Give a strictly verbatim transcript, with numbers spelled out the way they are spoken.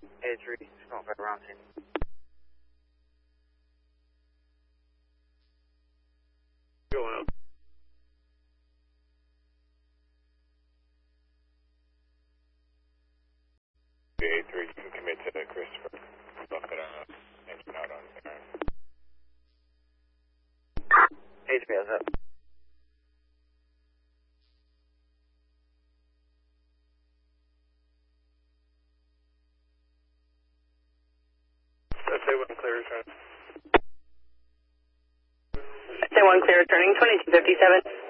A three, small back around scene. Going up. A three, you can commit to Christopher. Buff it on, engine out on there. A three, how's up? S A one clear return. S A one clear returning, twenty-two fifty-seven.